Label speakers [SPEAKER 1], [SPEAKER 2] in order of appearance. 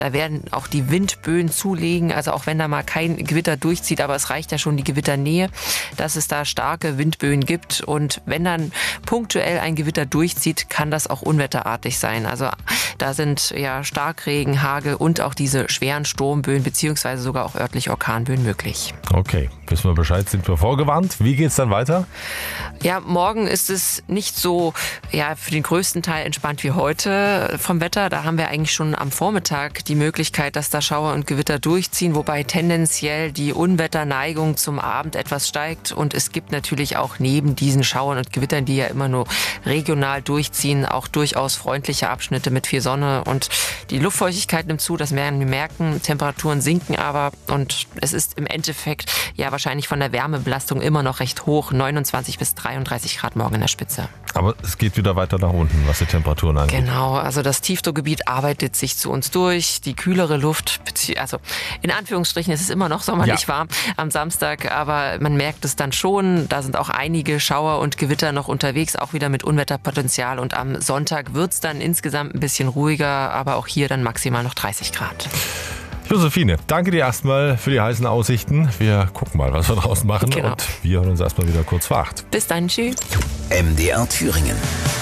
[SPEAKER 1] Da werden auch die Windböen zulegen, also auch wenn da mal kein Gewitter durchzieht, aber es reicht ja schon die Gewitternähe, dass es da starke Windböen gibt. Und wenn dann punktuell ein Gewitter durchzieht, kann das auch unwetterartig sein. Also da sind ja Starkregen, Hagel und auch diese schweren Sturmböen beziehungsweise sogar auch örtlich Orkanböen möglich.
[SPEAKER 2] Okay, wissen wir Bescheid, sind wir vorgewarnt. Wie geht's dann weiter?
[SPEAKER 1] Ja, morgen ist es nicht so für den größten Teil entspannt wie heute vom Wetter. Da haben wir eigentlich schon am Vormittag die Möglichkeit, dass da Schauer und Gewitter durchziehen, wobei tendenziell die Unwetterneigung zum Abend etwas steigt. Und es gibt natürlich auch neben diesen Schauern und Gewittern, die ja immer nur regional durchziehen, auch durchaus freundliche Abschnitte mit viel Sonne. Und die Luftfeuchtigkeit nimmt zu, das werden wir merken. Temperaturen sinken aber und es ist im Endeffekt wahrscheinlich von der Wärmebelastung immer noch recht hoch. 29 bis 33 Grad morgen in der Spitze.
[SPEAKER 2] Aber es geht wieder weiter nach unten, was die Temperaturen angeht.
[SPEAKER 1] Genau, also das Tiefdruckgebiet arbeitet sich zu uns durch. Die kühlere Luft, also in Anführungsstrichen, es ist immer noch sommerlich warm am Samstag, aber man merkt es dann schon. Da sind auch einige Schauer und Gewitter noch unterwegs, auch wieder mit Unwetterpotenzial. Und am Sonntag wird es dann insgesamt ein bisschen ruhiger, aber auch hier dann maximal noch 30 Grad.
[SPEAKER 2] Josephine, danke dir erstmal für die heißen Aussichten. Wir gucken mal, was wir draußen machen.
[SPEAKER 1] Genau.
[SPEAKER 2] Und wir hören uns erstmal wieder kurz vor 8.
[SPEAKER 1] Bis dann, tschüss.
[SPEAKER 3] MDR Thüringen.